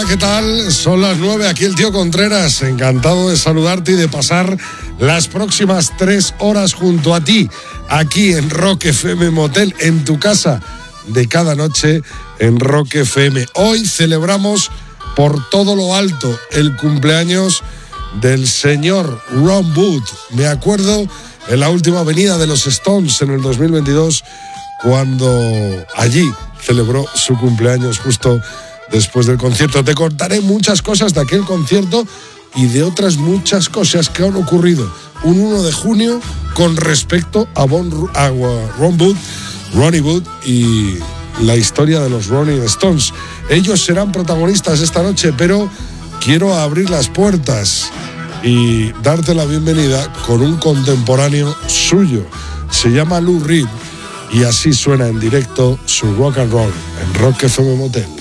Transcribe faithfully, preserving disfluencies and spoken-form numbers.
¿qué tal? Son las nueve, aquí el tío Contreras, encantado de saludarte y de pasar las próximas tres horas junto a ti, aquí en Rock F M Motel, en tu casa de cada noche en Rock F M. Hoy celebramos por todo lo alto el cumpleaños del señor Ron Wood. Me acuerdo en la última venida de los Stones en el dos mil veintidós, cuando allí celebró su cumpleaños justo después del concierto. Te contaré muchas cosas de aquel concierto y de otras muchas cosas que han ocurrido un uno de junio con respecto a, bon, a Ron Wood, Ronnie Wood y la historia de los Rolling Stones. Ellos serán protagonistas esta noche, pero quiero abrir las puertas y darte la bienvenida con un contemporáneo suyo. Se llama Lou Reed y así suena en directo su rock and roll en Rock F M Motel.